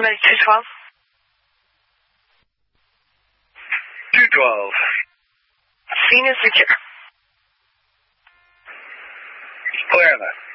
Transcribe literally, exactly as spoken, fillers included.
Ready, two twelve. two twelve. Scene is secure. Clear that.